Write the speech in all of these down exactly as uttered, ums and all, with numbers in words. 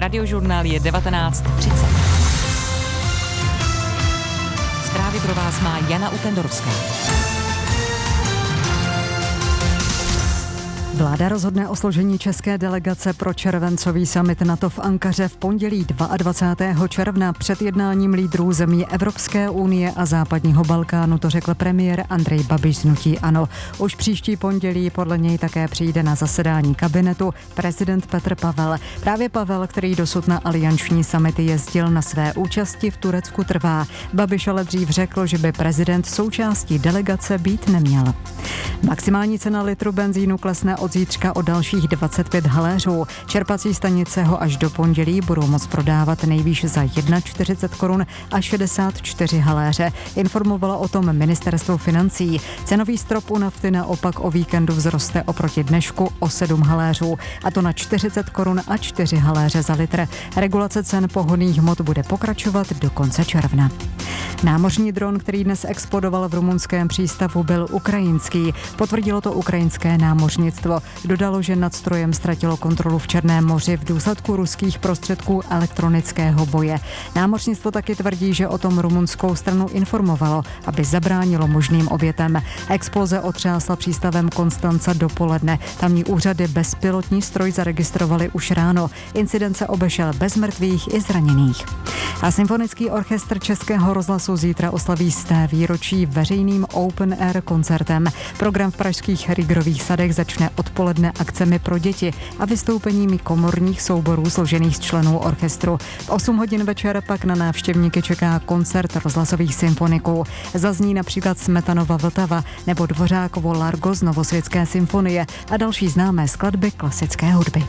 Radiožurnál je devatenáct třicet. Zprávy pro vás má Jana Utendorovská. Vláda rozhodne o složení české delegace pro červencový summit NATO v Ankaře v pondělí dvacátého druhého června před jednáním lídrů zemí Evropské unie a západního Balkánu, to řekl premiér Andrej Babiš z hnutí ANO. Už příští pondělí podle něj také přijde na zasedání kabinetu prezident Petr Pavel. Právě Pavel, který dosud na alianční summity jezdil, na své účasti v Turecku trvá. Babiš ale dřív řekl, že by prezident součástí delegace být neměl. Maximální cena litru benzínu klesne od zítřka o dalších dvacet pět haléřů. Čerpací stanice ho až do pondělí budou moct prodávat nejvýš za čtyřicet jedna korun a šedesát čtyři haléře. Informovalo o tom ministerstvo financí. Cenový strop u nafty naopak o víkendu vzroste oproti dnešku o sedm haléřů, a to na čtyřicet korun a čtyři haléře za litr. Regulace cen pohonných hmot bude pokračovat do konce června. Námořní dron, který dnes explodoval v rumunském přístavu, byl ukrajinský. Potvrdilo to ukrajinské námořnictvo. Dodalo, že nad strojem ztratilo kontrolu v Černém moři v důsledku ruských prostředků elektronického boje. Námořnictvo taky tvrdí, že o tom rumunskou stranu informovalo, aby zabránilo možným obětem. Exploze otřásla přístavem Konstanca dopoledne. Tamní úřady bezpilotní stroj zaregistrovali už ráno. Incident se obešel bez mrtvých i zraněných. A Symfonický orchestr Českého rozhlasu zítra oslaví sté výročí veřejným open air koncertem. Program v pražských Rigrových sadech začne odpoledne akcemi pro děti a vystoupeními komorních souborů složených z členů orchestru. V osm hodin večer pak na návštěvníky čeká koncert rozhlasových symfoniků. Zazní například Smetanova Vltava nebo Dvořákovo Largo z Novosvětské symfonie a další známé skladby klasické hudby.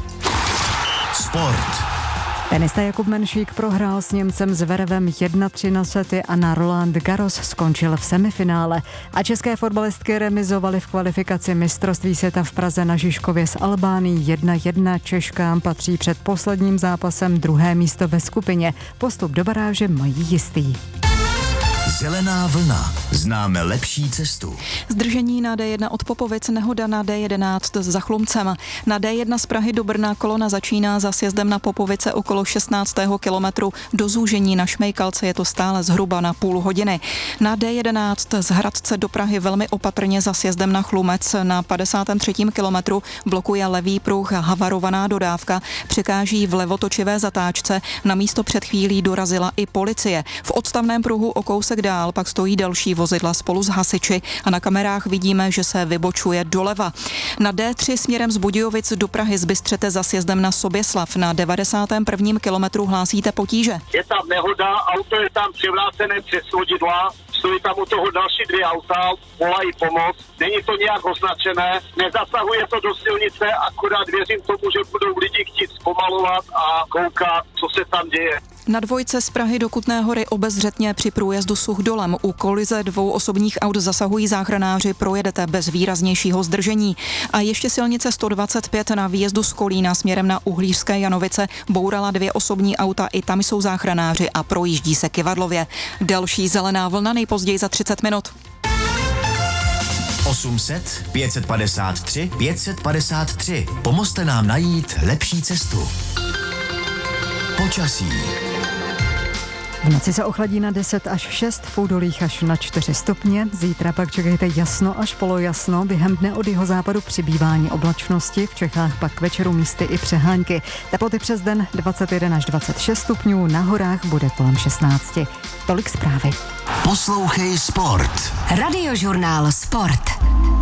Sport. Tenista Jakub Menšík prohrál s Němcem Zverevem jedna tři na sety a na Roland Garros skončil v semifinále. A české fotbalistky remizovaly v kvalifikaci mistrovství světa v Praze na Žižkově s Albánií jedna jedna. Češkám patří před posledním zápasem druhé místo ve skupině. Postup do baráže mají jistý. Zelená vlna. Známe lepší cestu. Zdržení na dé jedna od Popovic, nehoda na dé jedenáct za Chlumcem. Na dé jedna z Prahy do Brna kolona začíná za sjezdem na Popovice okolo šestnáctého kilometru. Do zúžení na Šmejkalce je to stále zhruba na půl hodiny. Na dé jedenáct z Hradce do Prahy velmi opatrně za sjezdem na Chlumec. Na padesátém třetím kilometru blokuje levý pruh havarovaná dodávka. Překáží v levotočivé zatáčce. Na místo před chvílí dorazila i policie. V odstavném pruhu o kousek dál pak stojí další vozidla spolu s hasiči a na kamerách vidíme, že se vybočuje doleva. Na dé tři směrem z Budějovic do Prahy z Bystřete za sjezdem na Soběslav. Na devadesátém prvním kilometru hlásíte potíže. Je tam nehoda, auto je tam převrácené přes svodidla, stojí tam u toho další dvě auta, volají pomoc, není to nějak označené, nezasahuje to do silnice, akorát věřím tomu, že budou lidi chtít zpomalovat a koukat, co se tam děje. Na dvojce z Prahy do Kutné Hory obezřetně při průjezdu Suchdolem. U kolize dvou osobních aut zasahují záchranáři, projedete bez výraznějšího zdržení. A ještě silnice sto dvacet pět na výjezdu z Kolína směrem na Uhlířské Janovice bourala dvě osobní auta, i tam jsou záchranáři a projíždí se kyvadlově. Další zelená vlna nejpozději za třicet minut. osm set pět set padesát tři pět set padesát tři. Pomozte nám najít lepší cestu. Počasí. V noci se ochladí na deset až šest, v údolích až na čtyři stupně. Zítra pak čekejte jasno až polojasno. Během dne od jihozápadu přibývání oblačnosti, v Čechách pak k večeru místy i přehánky. Teploty přes den dvacet jedna až dvacet šest stupňů, na horách bude kolem šestnáct. Tolik zprávy. Poslouchej Sport. Radiožurnál Sport.